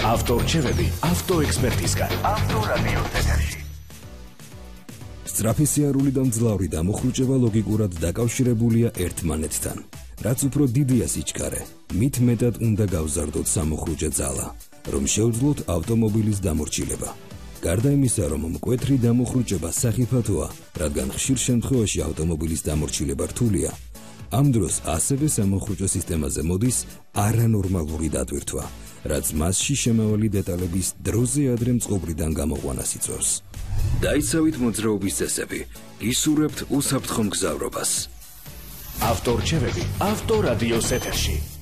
ავტორჩევები ავტოექსპერტისგან. ავტორადიოს ეთერში. სწრაფი სიარული და მძლავრი დამოხრუჭება ლოგიკურად დაკავშირებულია ერთმანეთთან. რაც უფრო დიდია სიჩქარე, მით მეტად უნდა გავზარდოთ სამოხრუჭე ძალა, რომ შეუძლოთ ავტომობილის დამორჩილება. გარდა იმისა, რომ მკვეთრი დამოხრუჭება სახიფათოა, რადგან ხშირ შემთხვევაში ავტომობილის დამორჩილება რთულია, ამ დროს ასევე სამოხრუჭო სისტემაზე მოდის არანორმალური დატვირთვა, რაც მასში შემავალი დეტალების დროზე ადრე მწყობრიდან გამოყვანას იწვევს. დაიცავით მოძრაობის წესები, გისურვებთ უსაფრთხო მგზავრობას. ავტორჩევები ავტორადიოს ეთერში.